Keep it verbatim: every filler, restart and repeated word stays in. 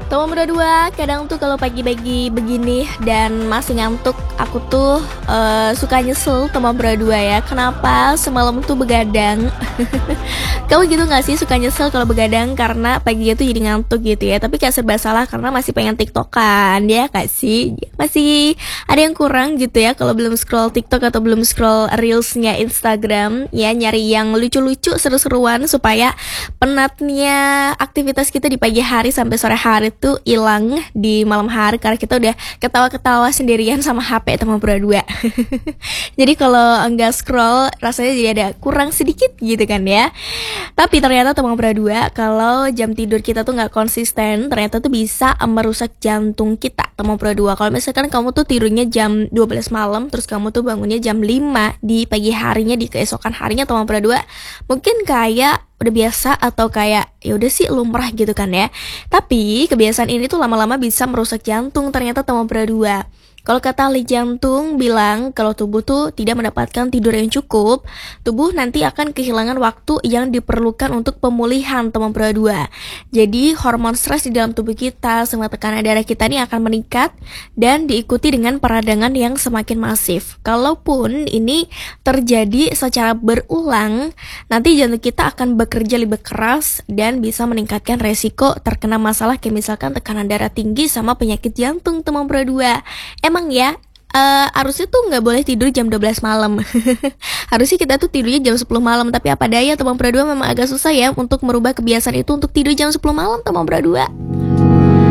Teman muda dua, kadang tuh kalau pagi-pagi begini dan masih ngantuk, aku tuh eh, suka nyesel teman muda dua ya. Kenapa semalam tuh begadang? Kamu gitu gak sih suka nyesel kalau begadang karena paginya tuh jadi ngantuk gitu ya? Tapi kayak serba salah karena masih pengen tiktokan ya gak sih? Masih ada yang kurang gitu ya kalau belum scroll tiktok atau belum scroll reelsnya Instagram ya, nyari yang lucu-lucu seru-seruan supaya penatnya aktivitas kita di pagi hari sampai sore hari tuh hilang di malam hari karena kita udah ketawa-ketawa sendirian sama H P teman berdua. Jadi kalau enggak scroll rasanya jadi ada kurang sedikit gitu kan ya. Tapi ternyata teman berdua, kalau jam tidur kita tuh nggak konsisten, ternyata tuh bisa merusak jantung kita teman berdua. Kalau misalkan kamu tuh tidurnya jam dua belas malam, terus kamu tuh bangunnya jam lima di pagi harinya, di keesokan harinya teman berdua, mungkin kayak udah biasa atau kayak ya udah sih lumrah gitu kan ya. Tapi kebiasaan ini tuh lama-lama bisa merusak jantung ternyata teman berdua. Kalau kata ahli jantung bilang kalau tubuh tuh tidak mendapatkan tidur yang cukup, tubuh nanti akan kehilangan waktu yang diperlukan untuk pemulihan teman berdua. Jadi hormon stres di dalam tubuh kita sama tekanan darah kita ini akan meningkat dan diikuti dengan peradangan yang semakin masif. Kalaupun ini terjadi secara berulang, nanti jantung kita akan bekerja lebih keras dan bisa meningkatkan resiko terkena masalah kayak misalkan tekanan darah tinggi sama penyakit jantung teman berdua. Emang ya, uh, harusnya tuh nggak boleh tidur jam dua belas malam. Harusnya kita tuh tidurnya jam sepuluh malam. Tapi apa daya teman berdua, memang agak susah ya untuk merubah kebiasaan itu untuk tidur jam sepuluh malam teman berdua.